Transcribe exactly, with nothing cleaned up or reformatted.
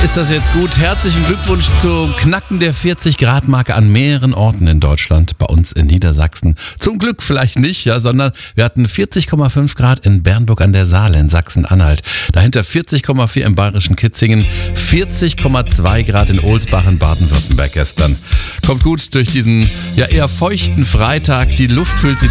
ist das jetzt gut. Herzlichen Glückwunsch zum Knacken der vierzig Grad Marke an mehreren Orten in Deutschland. Bei uns in Niedersachsen zum Glück vielleicht nicht, ja, sondern wir hatten vierzig Komma fünf Grad in Bernburg an der Saale in Sachsen-Anhalt. Dahinter vierzig Komma vier im bayerischen Kitzingen, vierzig Komma zwei Grad in Ohlsbach in Baden-Württemberg gestern. Kommt gut durch diesen ja eher feuchten Freitag. Die Luft fühlt sich